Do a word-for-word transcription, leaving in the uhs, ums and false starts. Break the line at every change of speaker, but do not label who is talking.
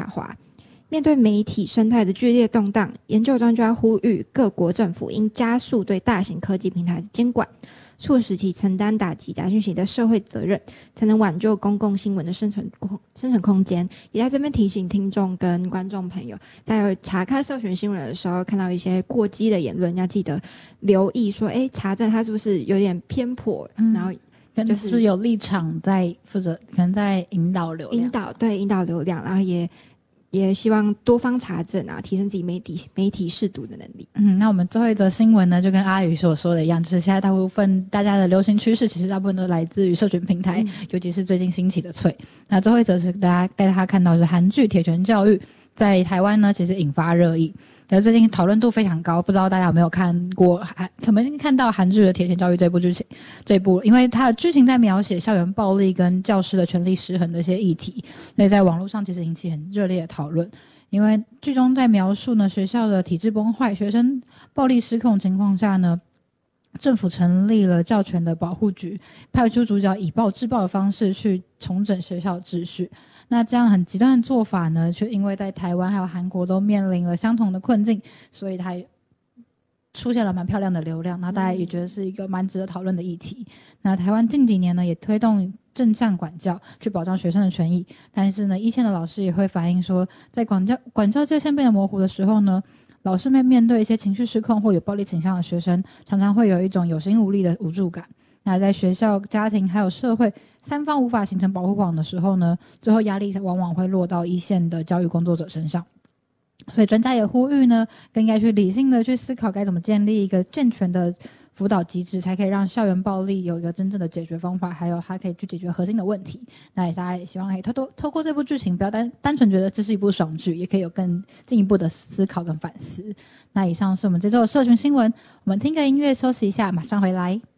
滑。面对媒体生态的剧烈动荡，研究专家呼吁各国政府应加速对大型科技平台的监管，促使其承担打击假讯息的社会责任，才能挽救公共新闻的生存生存空间。也在这边提醒听众跟观众朋友，大家有查看社群新闻的时候，看到一些过激的言论，要记得留意说，哎，查证它是不是有点偏颇，嗯、然后
就是是有立场在负责，可能在引导流量，
引导对引导流量，然后也。也希望多方查证啊，提升自己媒体媒体识读的能力。
嗯，那我们最后一则新闻呢，就跟阿宇所说的一样，就是现在大部分大家的流行趋势，其实大部分都来自于社群平台，嗯、尤其是最近兴起的脆。那最后一则是大家带大家看到的是韩剧《铁拳教育》在台湾呢，其实引发热议。而最近讨论度非常高，不知道大家有没有看过，可能看到韩剧的《铁拳教育》这部剧情，这部因为它的剧情在描写校园暴力跟教师的权力失衡的一些议题，所以在网络上其实引起很热烈的讨论。因为剧中在描述呢学校的体制崩坏、学生暴力失控情况下呢，政府成立了教权的保护局，派出主角以暴制暴的方式去重整学校秩序。那这样很极端的做法呢，却因为在台湾还有韩国都面临了相同的困境，所以它出现了蛮漂亮的流量，那大家也觉得是一个蛮值得讨论的议题。那台湾近几年呢，也推动正向管教去保障学生的权益，但是呢，一线的老师也会反映说，在管教管教界限变得模糊的时候呢，老师们面对一些情绪失控或有暴力倾向的学生，常常会有一种有心无力的无助感。那在学校、家庭还有社会三方无法形成保护网的时候呢，最后压力往往会落到一线的教育工作者身上。所以专家也呼吁呢，更应该去理性的去思考该怎么建立一个健全的辅导机制，才可以让校园暴力有一个真正的解决方法，还有它可以去解决核心的问题。那也大家也希望可以透过透过这部剧情，不要单单纯觉得这是一部爽剧，也可以有更进一步的思考跟反思。那以上是我们这周的社群新闻，我们听个音乐休息一下，马上回来。